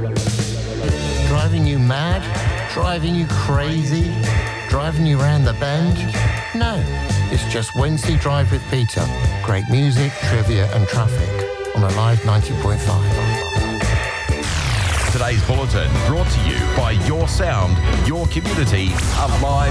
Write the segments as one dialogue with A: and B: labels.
A: Driving you mad? Driving you crazy? Driving you round the bend? No, it's just Wednesday Drive with Peter. Great music, trivia and traffic on Alive 90.5.
B: Today's bulletin brought to you by Your Sound, Your Community, Alive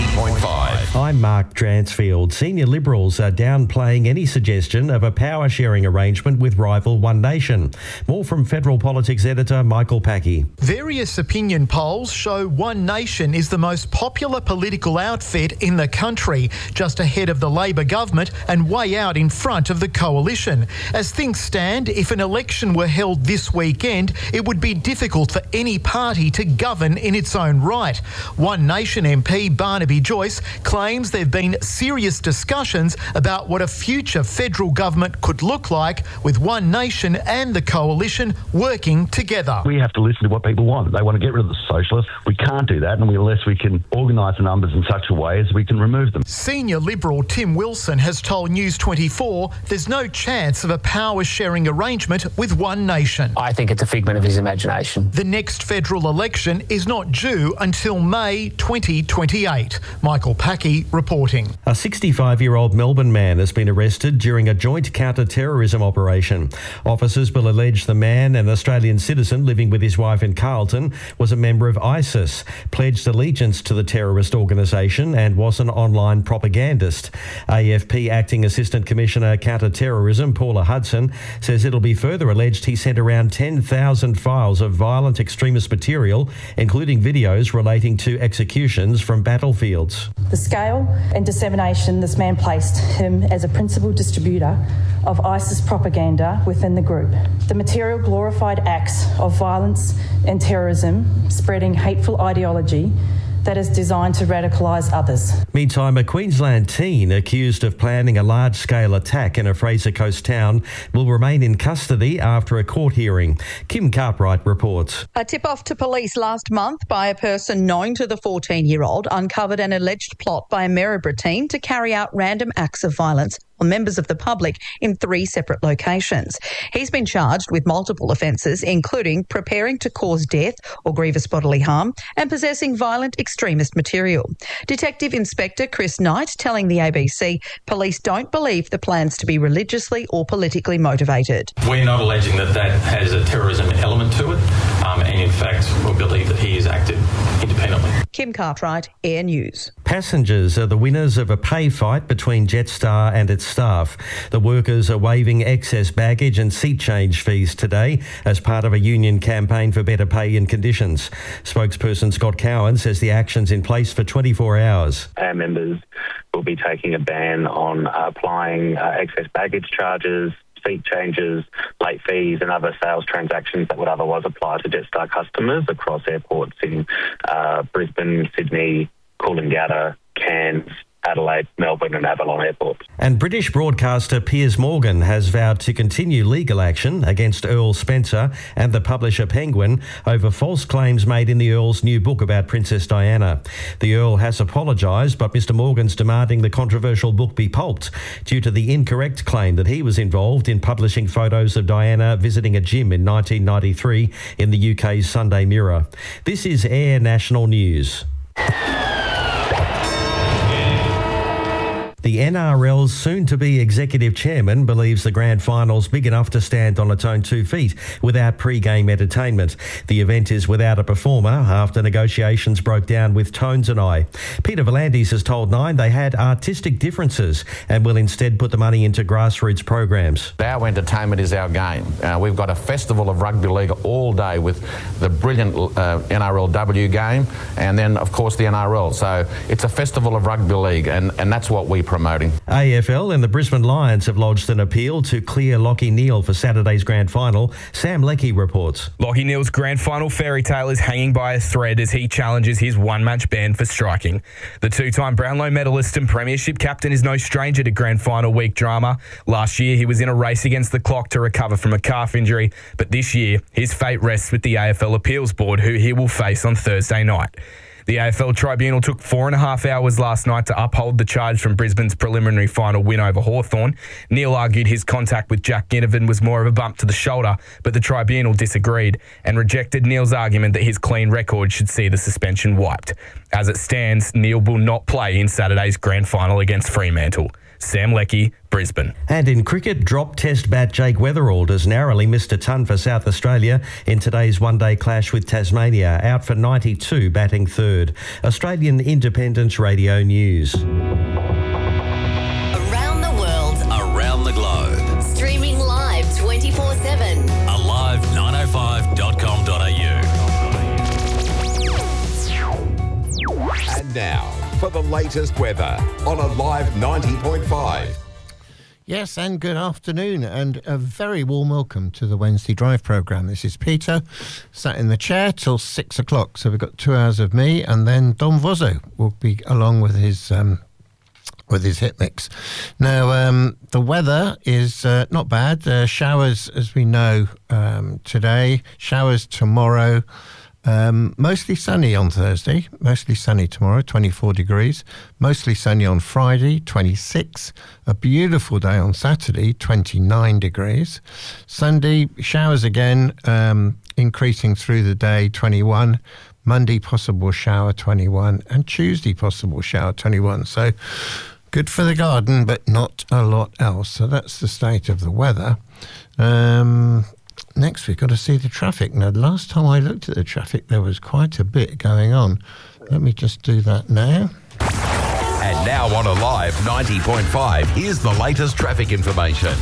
B: 90.5.
C: I'm Mark Dransfield. Senior Liberals are downplaying any suggestion of a power-sharing arrangement with rival One Nation. More from Federal Politics editor Michael Packey.
D: Various opinion polls show One Nation is the most popular political outfit in the country, just ahead of the Labor government and way out in front of the coalition. As things stand, if an election were held this weekend, it would be difficult for any party to govern in its own right. One Nation MP Barnaby Joyce claims there have been serious discussions about what a future federal government could look like with One Nation and the coalition working together.
E: We have to listen to what people want. They want to get rid of the socialists. We can't do that unless we can organise the numbers in such a way as we can remove them.
D: Senior Liberal Tim Wilson has told News 24 there's no chance of a power-sharing arrangement with One Nation.
F: I think it's a figment of his imagination.
D: The next federal election is not due until May 2028. Michael Packey reporting.
C: A 65-year-old Melbourne man has been arrested during a joint counter-terrorism operation. Officers will allege the man, an Australian citizen living with his wife in Carlton, was a member of ISIS, pledged allegiance to the terrorist organisation and was an online propagandist. AFP Acting Assistant Commissioner Counter-Terrorism Paula Hudson says it'll be further alleged he sent around 10,000 files of violent extremist material, including videos relating to executions from battlefields.
G: The scale and dissemination this man placed him as a principal distributor of ISIS propaganda within the group. The material glorified acts of violence and terrorism, spreading hateful ideology that is designed to radicalise others.
C: Meantime, a Queensland teen accused of planning a large-scale attack in a Fraser Coast town will remain in custody after a court hearing. Kim Cartwright reports.
H: A tip-off to police last month by a person known to the 14-year-old uncovered an alleged plot by a Maryborough teen to carry out random acts of violence on members of the public in 3 separate locations. He's been charged with multiple offences, including preparing to cause death or grievous bodily harm and possessing violent extremist material. Detective Inspector Chris Knight telling the ABC police don't believe the plans to be religiously or politically motivated.
I: We're not alleging that has a terrorism element to it, and in fact we believe that he is acted independently.
H: Kim Cartwright, Air News.
C: Passengers are the winners of a pay fight between Jetstar and its staff. The workers are waiving excess baggage and seat change fees today as part of a union campaign for better pay and conditions. Spokesperson Scott Cowan says the action's in place for 24 hours.
J: Our members will be taking a ban on applying excess baggage charges, seat changes, late fees and other sales transactions that would otherwise apply to Jetstar customers across airports in Brisbane, Sydney, Coolangatta, Cairns, Adelaide, Melbourne and Avalon airports.
C: And British broadcaster Piers Morgan has vowed to continue legal action against Earl Spencer and the publisher Penguin over false claims made in the Earl's new book about Princess Diana. The Earl has apologised, but Mr Morgan's demanding the controversial book be pulped due to the incorrect claim that he was involved in publishing photos of Diana visiting a gym in 1993 in the UK's Sunday Mirror. This is Air National News. The NRL's soon-to-be executive chairman believes the grand final's big enough to stand on its own 2 feet without pre-game entertainment. The event is without a performer after negotiations broke down with Tones and I. Peter V'landys has told Nine they had artistic differences and will instead put the money into grassroots programs.
K: Our entertainment is our game. We've got a festival of rugby league all day with the brilliant NRLW game and then, of course, the NRL. So it's a festival of rugby league and that's what we promoting.
C: AFL and the Brisbane Lions have lodged an appeal to clear Lachie Neale for Saturday's grand final. Sam Leckie reports.
L: Lachie Neale's grand final fairy tale is hanging by a thread as he challenges his one-match ban for striking. The 2-time Brownlow medalist and premiership captain is no stranger to grand final week drama. Last year he was in a race against the clock to recover from a calf injury, but this year his fate rests with the AFL Appeals Board, who he will face on Thursday night. The AFL Tribunal took 4.5 hours last night to uphold the charge from Brisbane's preliminary final win over Hawthorn. Neil argued his contact with Jack Ginnivan was more of a bump to the shoulder, but the Tribunal disagreed and rejected Neil's argument that his clean record should see the suspension wiped. As it stands, Neil will not play in Saturday's grand final against Fremantle. Sam Leckie, Brisbane.
C: And in cricket, drop test bat Jake Weatherall has narrowly missed a ton for South Australia in today's one-day clash with Tasmania, out for 92, batting third. Australian Independence Radio News.
M: Around the world,
B: Around the globe.
M: streaming live 24/7.
B: Alive905.com.au. And now, for the latest weather on Alive 90.5.
A: Yes, and good afternoon, and a very warm welcome to the Wednesday Drive programme. This is Peter, sat in the chair till 6 o'clock. So we've got 2 hours of me, and then Dom Vozzo will be along with his hit mix. Now, the weather is not bad. Showers, as we know, today. Showers tomorrow. Mostly sunny on Thursday, mostly sunny tomorrow, 24 degrees, mostly sunny on Friday, 26, a beautiful day on Saturday, 29 degrees. Sunday, showers again, increasing through the day, 21. Monday, possible shower, 21, and Tuesday, possible shower, 21. So good for the garden, but not a lot else. So that's the state of the weather. Next, we've got to see the traffic. Now, last time I looked at the traffic, there was quite a bit going on. Let me just do that now.
B: And now on Alive 90.5, here's the latest traffic information.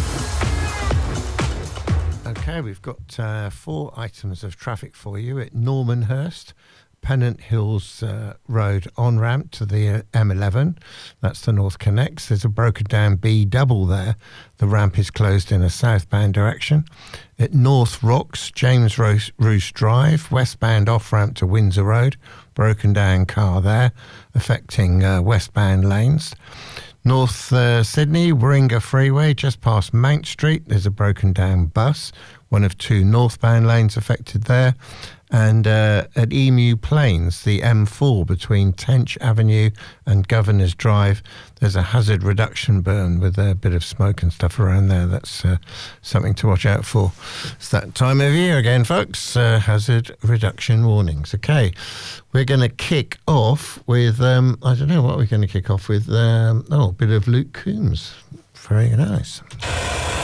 A: Okay, we've got 4 items of traffic for you at Normanhurst. Pennant Hills Road on-ramp to the M11. That's the North Connects. There's a broken down B double there. The ramp is closed in a southbound direction. At North Rocks, James Roos Drive, westbound off-ramp to Windsor Road. Broken down car there, affecting westbound lanes. North Sydney, Warringah Freeway, just past Mount Street. There's a broken down bus. One of 2 northbound lanes affected there. And at Emu Plains, the M4 between Tench Avenue and Governor's Drive, there's a hazard reduction burn with a bit of smoke and stuff around there. That's something to watch out for. It's that time of year again, folks. Hazard reduction warnings. Okay, we're going to kick off with, I don't know what we're going to kick off with. A bit of Luke Combs. Very nice.